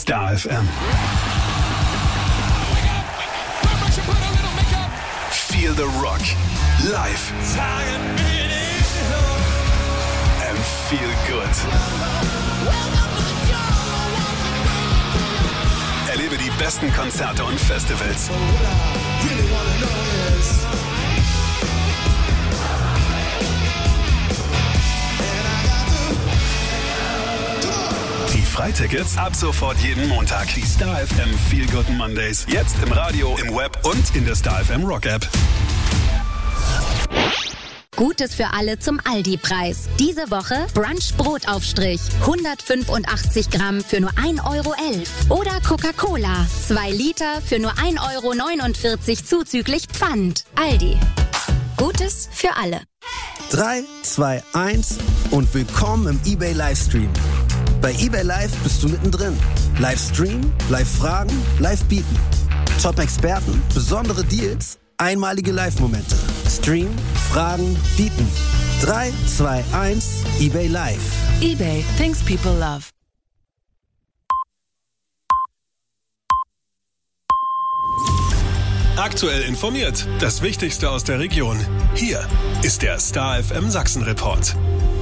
Star FM. Feel the Rock live and feel good. Erlebe die besten Konzerte und Festivals. Die Freitickets ab sofort jeden Montag. Die Star FM Feel Good Mondays. Jetzt im Radio, im Web und in der Star FM Rock App. Gutes für alle zum Aldi-Preis. Diese Woche Brunch-Brotaufstrich. 185 Gramm für nur 1,11 €. Oder Coca-Cola. 2 Liter für nur 1,49 € zuzüglich Pfand. Aldi. Gutes für alle. 3, 2, 1 und willkommen im eBay Livestream. Bei eBay Live bist du mittendrin. Livestream, Live-Fragen, Live-Bieten. Top-Experten, besondere Deals, einmalige Live-Momente. Stream, Fragen, Bieten. 3, 2, 1, eBay Live. eBay, things people love. Aktuell informiert. Das Wichtigste aus der Region. Hier ist der Star FM Sachsen Report.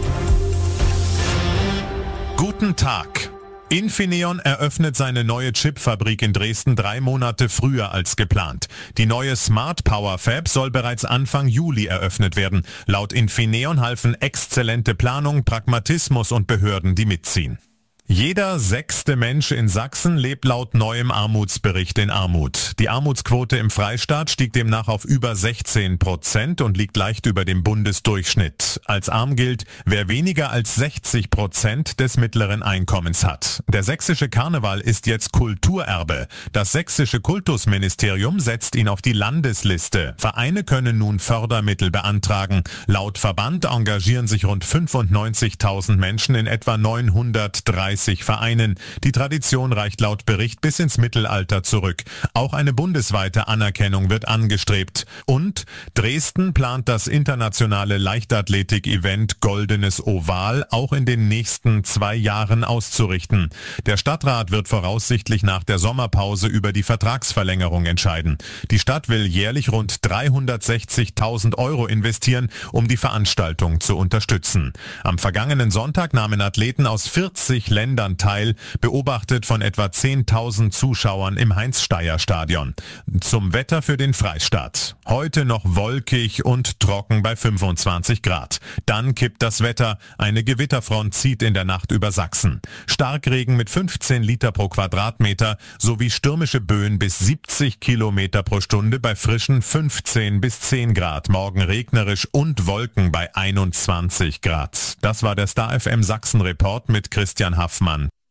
Guten Tag. Infineon eröffnet seine neue Chipfabrik in Dresden 3 Monate früher als geplant. Die neue Smart Power Fab soll bereits Anfang Juli eröffnet werden. Laut Infineon halfen exzellente Planung, Pragmatismus und Behörden, die mitziehen. Jeder 6. Mensch in Sachsen lebt laut neuem Armutsbericht in Armut. Die Armutsquote im Freistaat stieg demnach auf über 16% und liegt leicht über dem Bundesdurchschnitt. Als arm gilt, wer weniger als 60% des mittleren Einkommens hat. Der sächsische Karneval ist jetzt Kulturerbe. Das sächsische Kultusministerium setzt ihn auf die Landesliste. Vereine können nun Fördermittel beantragen. Laut Verband engagieren sich rund 95.000 Menschen in etwa 930 Vereinen. Die Tradition reicht laut Bericht bis ins Mittelalter zurück. Auch eine bundesweite Anerkennung wird angestrebt. Und Dresden plant das internationale Leichtathletik-Event Goldenes Oval auch in den nächsten 2 Jahren auszurichten. Der Stadtrat wird voraussichtlich nach der Sommerpause über die Vertragsverlängerung entscheiden. Die Stadt will jährlich rund 360.000 € investieren, um die Veranstaltung zu unterstützen. Am vergangenen Sonntag nahmen Athleten aus 40 Ländern teil, beobachtet von etwa 10.000 Zuschauern im Heinz-Steier-Stadion. Zum Wetter für den Freistaat. Heute noch wolkig und trocken bei 25 Grad. Dann kippt das Wetter. Eine Gewitterfront zieht in der Nacht über Sachsen. Starkregen mit 15 Liter pro Quadratmeter sowie stürmische Böen bis 70 Kilometer pro Stunde bei frischen 15 bis 10 Grad. Morgen regnerisch und Wolken bei 21 Grad. Das war der Star FM Sachsen Report mit Christian Haffmann.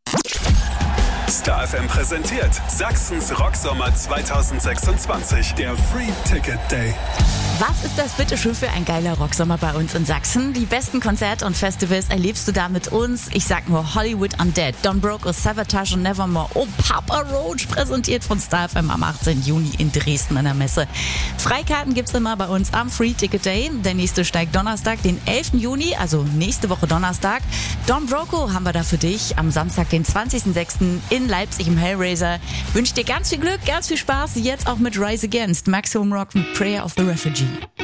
Star FM präsentiert Sachsens Rocksommer 2026, der Free Ticket Day. Was ist das bitte schön für ein geiler Rocksommer bei uns in Sachsen? Die besten Konzerte und Festivals erlebst du da mit uns. Ich sag nur Hollywood Undead, Don Broco, Savatage und Nevermore. Oh, Papa Roach, präsentiert von Star FM am 18. Juni in Dresden an der Messe. Freikarten gibt's immer bei uns am Free Ticket Day. Der nächste steigt Donnerstag, den 11. Juni, also nächste Woche Donnerstag. Don Broco haben wir da für dich am Samstag, den 20.06. in Leipzig im Hellraiser. Wünsche dir ganz viel Glück, ganz viel Spaß, jetzt auch mit Rise Against, Maximum Rock mit Prayer of the Refugee.